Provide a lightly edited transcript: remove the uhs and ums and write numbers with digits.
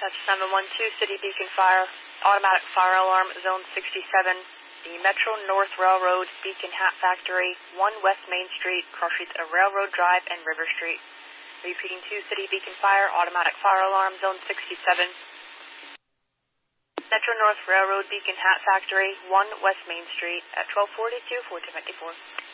Dispatch 712, City Beacon Fire, automatic fire alarm, zone 67, the Metro North Railroad, Beacon Hat Factory, 1 West Main Street, crosses a Railroad Drive and River Street. Repeating 2, City Beacon Fire, automatic fire alarm, zone 67. Metro North Railroad, Beacon Hat Factory, 1 West Main Street, at 1242, 1454.